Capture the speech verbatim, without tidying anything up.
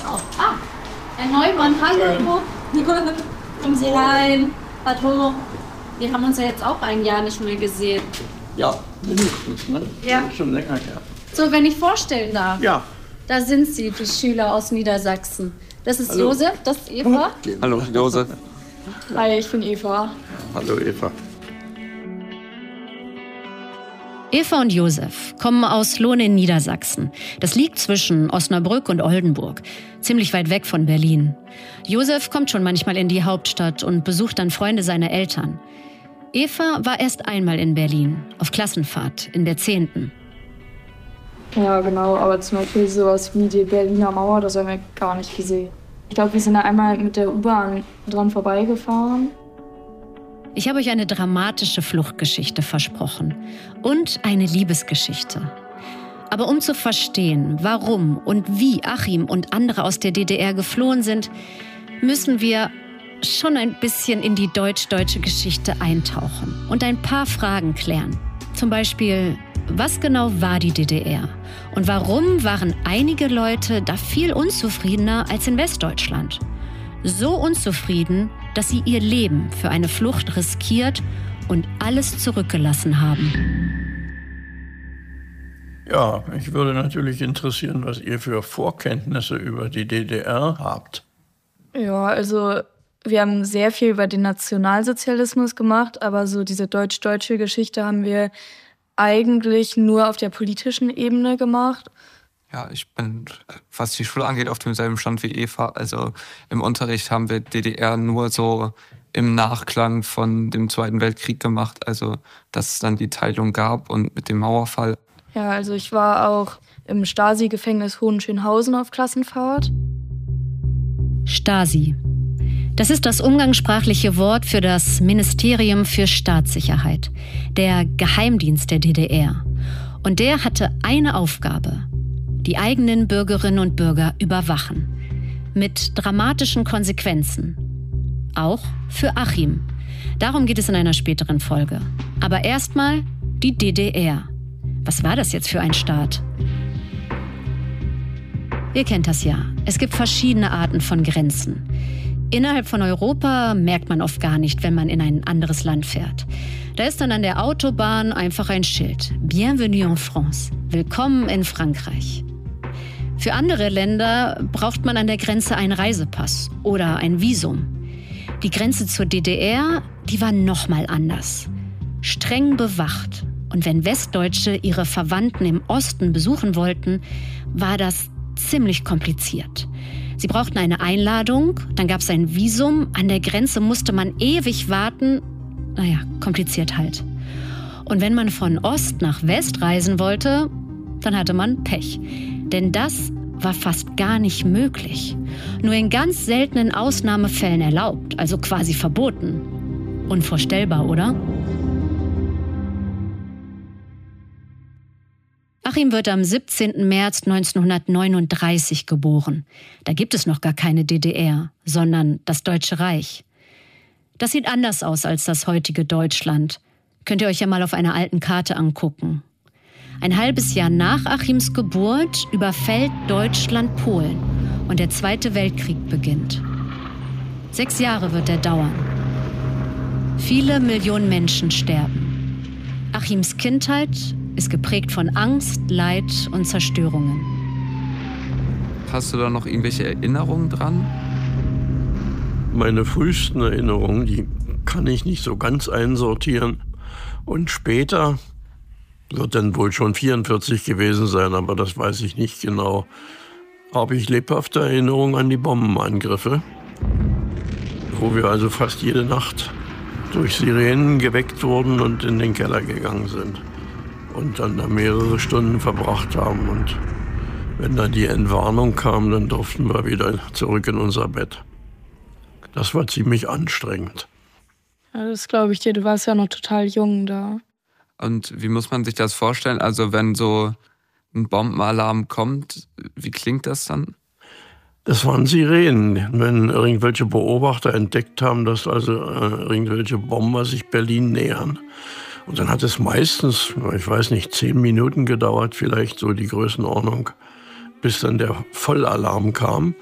Oh. Ah, Herr Neumann, hallo. Kommen Sie rein. Hallo. Wir haben uns ja jetzt auch ein Jahr nicht mehr gesehen. Ja, mindestens, ne? Ja. Schon länger her. So, wenn ich vorstellen darf. Ja. Da sind Sie, die Schüler aus Niedersachsen. Das ist hallo. Josef, das ist Eva. Hallo, Josef. Hi, ich bin Eva. Hallo, Eva. Eva und Josef kommen aus Lohn in Niedersachsen. Das liegt zwischen Osnabrück und Oldenburg, ziemlich weit weg von Berlin. Josef kommt schon manchmal in die Hauptstadt und besucht dann Freunde seiner Eltern. Eva war erst einmal in Berlin, auf Klassenfahrt, in der zehnten. Ja, genau, aber zum Beispiel sowas wie die Berliner Mauer, das haben wir gar nicht gesehen. Ich glaube, wir sind da einmal mit der U-Bahn dran vorbeigefahren. Ich habe euch eine dramatische Fluchtgeschichte versprochen und eine Liebesgeschichte. Aber um zu verstehen, warum und wie Achim und andere aus der D D R geflohen sind, müssen wir schon ein bisschen in die deutsch-deutsche Geschichte eintauchen und ein paar Fragen klären. Zum Beispiel, was genau war die D D R? Und warum waren einige Leute da viel unzufriedener als in Westdeutschland? So unzufrieden, dass sie ihr Leben für eine Flucht riskiert und alles zurückgelassen haben. Ja, mich würde natürlich interessieren, was ihr für Vorkenntnisse über die D D R habt. Ja, also wir haben sehr viel über den Nationalsozialismus gemacht, aber so diese deutsch-deutsche Geschichte haben wir eigentlich nur auf der politischen Ebene gemacht. Ja, ich bin, was die Schule angeht, auf demselben Stand wie Eva. Also im Unterricht haben wir D D R nur so im Nachklang von dem Zweiten Weltkrieg gemacht. Also, dass es dann die Teilung gab und mit dem Mauerfall. Ja, also ich war auch im Stasi-Gefängnis Hohenschönhausen auf Klassenfahrt. Stasi. Das ist das umgangssprachliche Wort für das Ministerium für Staatssicherheit, der Geheimdienst der D D R. Und der hatte eine Aufgabe: die eigenen Bürgerinnen und Bürger überwachen. Mit dramatischen Konsequenzen. Auch für Achim. Darum geht es in einer späteren Folge. Aber erstmal die D D R. Was war das jetzt für ein Staat? Ihr kennt das ja. Es gibt verschiedene Arten von Grenzen. Innerhalb von Europa merkt man oft gar nicht, wenn man in ein anderes Land fährt. Da ist dann an der Autobahn einfach ein Schild. Bienvenue en France. Willkommen in Frankreich. Für andere Länder braucht man an der Grenze einen Reisepass oder ein Visum. Die Grenze zur D D R, die war noch mal anders. Streng bewacht. Und wenn Westdeutsche ihre Verwandten im Osten besuchen wollten, war das ziemlich kompliziert. Sie brauchten eine Einladung, dann gab es ein Visum, an der Grenze musste man ewig warten. Naja, kompliziert halt. Und wenn man von Ost nach West reisen wollte, dann hatte man Pech. Denn das war fast gar nicht möglich. Nur in ganz seltenen Ausnahmefällen erlaubt, also quasi verboten. Unvorstellbar, oder? Achim wird am siebzehnten März neunzehnhundertneununddreißig geboren. Da gibt es noch gar keine D D R, sondern das Deutsche Reich. Das sieht anders aus als das heutige Deutschland. Könnt ihr euch ja mal auf einer alten Karte angucken. Ein halbes Jahr nach Achims Geburt überfällt Deutschland Polen und der Zweite Weltkrieg beginnt. Sechs Jahre wird er dauern. Viele Millionen Menschen sterben. Achims Kindheit ist geprägt von Angst, Leid und Zerstörungen. Hast du da noch irgendwelche Erinnerungen dran? Meine frühesten Erinnerungen, die kann ich nicht so ganz einsortieren. Und später wird dann wohl schon vierundvierzig gewesen sein, aber das weiß ich nicht genau. Habe ich lebhafte Erinnerungen an die Bombenangriffe, wo wir also fast jede Nacht durch Sirenen geweckt wurden und in den Keller gegangen sind. Und dann da mehrere Stunden verbracht haben. Und wenn dann die Entwarnung kam, dann durften wir wieder zurück in unser Bett. Das war ziemlich anstrengend. Ja, das glaube ich dir. Du warst ja noch total jung da. Und wie muss man sich das vorstellen? Also wenn so ein Bombenalarm kommt, wie klingt das dann? Das waren Sirenen. Wenn irgendwelche Beobachter entdeckt haben, dass also äh, irgendwelche Bomber sich Berlin nähern. Und dann hat es meistens, ich weiß nicht, zehn Minuten gedauert, vielleicht so die Größenordnung, bis dann der Vollalarm kam.